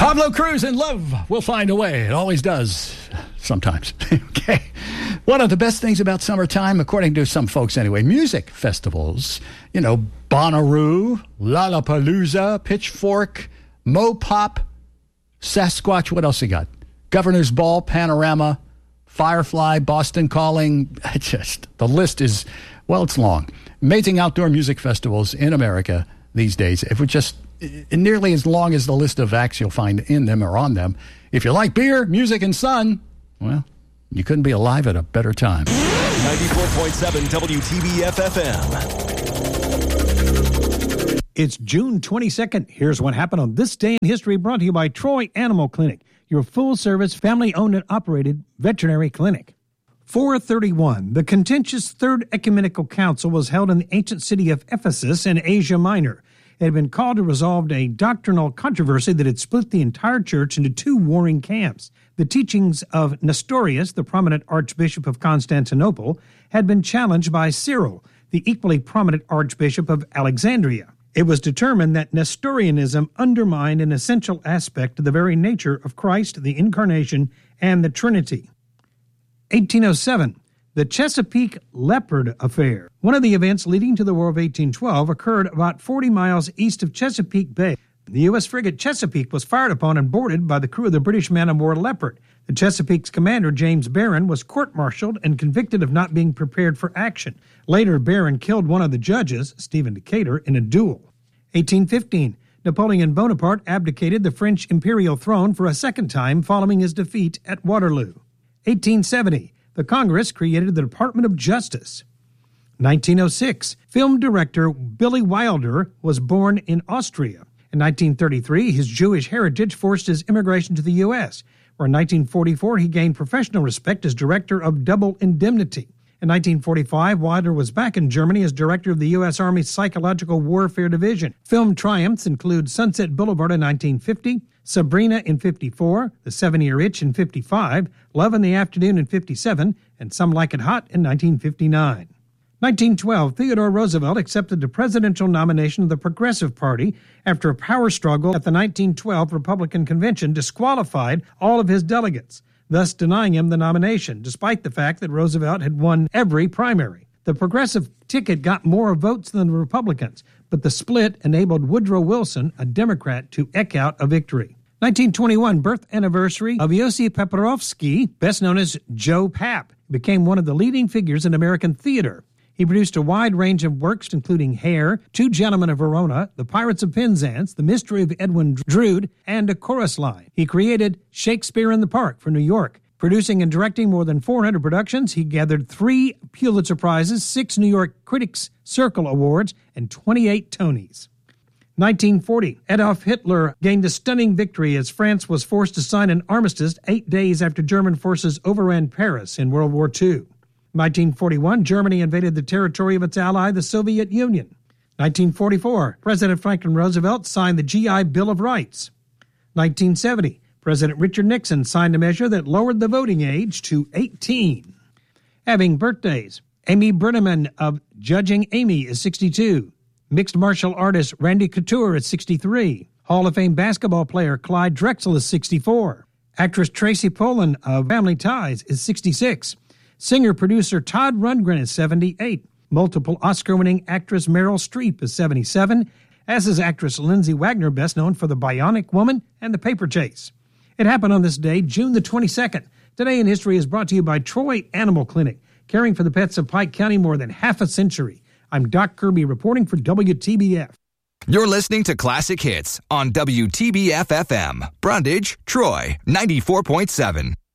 Pablo Cruz and Love Will Find a Way. It always does. Sometimes. Okay. One of the best things about summertime, according to some folks anyway, music festivals. You know, Bonnaroo, Lollapalooza, Pitchfork, Mopop, Sasquatch. What else you got? Governor's Ball, Panorama, Firefly, Boston Calling. The list is, well, it's long. Amazing outdoor music festivals in America these days. If we just nearly as long as the list of acts you'll find in them or on them. If you like beer, music, and sun, well, you couldn't be alive at a better time. 94.7 WTBF-FM. It's June 22nd. Here's what happened on this day in history, brought to you by Troy Animal Clinic, your full-service, family-owned and operated veterinary clinic. 431. The contentious Third Ecumenical Council was held in the ancient city of Ephesus in Asia Minor. It had been called to resolve a doctrinal controversy that had split the entire church into two warring camps. The teachings of Nestorius, the prominent Archbishop of Constantinople, had been challenged by Cyril, the equally prominent Archbishop of Alexandria. It was determined that Nestorianism undermined an essential aspect of the very nature of Christ, the Incarnation, and the Trinity. 1807. The Chesapeake Leopard Affair. One of the events leading to the War of 1812 occurred about 40 miles east of Chesapeake Bay. The U.S. frigate Chesapeake was fired upon and boarded by the crew of the British man-of-war Leopard. The Chesapeake's commander, James Barron, was court-martialed and convicted of not being prepared for action. Later, Barron killed one of the judges, Stephen Decatur, in a duel. 1815. Napoleon Bonaparte abdicated the French imperial throne for a second time following his defeat at Waterloo. 1870. The Congress created the Department of Justice. 1906. Film director Billy Wilder was born in Austria. In 1933, his Jewish heritage forced his immigration to the U.S., where in 1944 he gained professional respect as director of Double Indemnity. In 1945, Wilder was back in Germany as director of the U.S. Army's Psychological Warfare Division. Film triumphs include Sunset Boulevard in 1950, Sabrina in 1954, The 7-Year Itch in 1955, Love in the Afternoon in 1957, and Some Like It Hot in 1959. 1912, Theodore Roosevelt accepted the presidential nomination of the Progressive Party after a power struggle at the 1912 Republican Convention disqualified all of his delegates, thus denying him the nomination, despite the fact that Roosevelt had won every primary. The Progressive ticket got more votes than the Republicans, but the split enabled Woodrow Wilson, a Democrat, to eke out a victory. 1921, birth anniversary of Yossi Paprocki, best known as Joe Papp, became one of the leading figures in American theater. He produced a wide range of works, including Hair, Two Gentlemen of Verona, The Pirates of Penzance, The Mystery of Edwin Drood, and A Chorus Line. He created Shakespeare in the Park for New York. Producing and directing more than 400 productions, he gathered 3 Pulitzer Prizes, 6 New York Critics Circle Awards, and 28 Tonys. 1940, Adolf Hitler gained a stunning victory as France was forced to sign an armistice 8 days after German forces overran Paris in World War II. 1941, Germany invaded the territory of its ally, the Soviet Union. 1944, President Franklin Roosevelt signed the GI Bill of Rights. 1970, President Richard Nixon signed a measure that lowered the voting age to 18. Having birthdays, Amy Brenneman of Judging Amy is 62. Mixed martial artist Randy Couture is 63. Hall of Fame basketball player Clyde Drexel is 64. Actress Tracy Pollan of Family Ties is 66. Singer-producer Todd Rundgren is 78. Multiple Oscar-winning actress Meryl Streep is 77, as is actress Lindsay Wagner, best known for The Bionic Woman and The Paper Chase. It happened on this day, June the 22nd. Today in History is brought to you by Troy Animal Clinic, caring for the pets of Pike County more than half a century. I'm Doc Kirby reporting for WTBF. You're listening to Classic Hits on WTBF-FM. Brundage, Troy, 94.7.